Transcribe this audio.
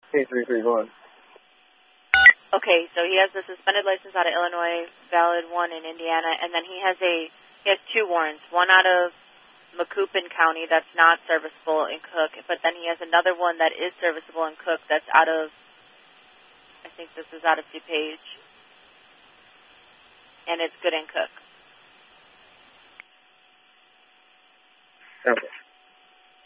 K331. Okay, so he has a suspended license out of Illinois, valid one in Indiana, and then he has two warrants, one out of Macoupin County that's not serviceable in Cook, but then he has another one that is serviceable in Cook that's out of, I think this is out of DuPage, and it's good in Cook.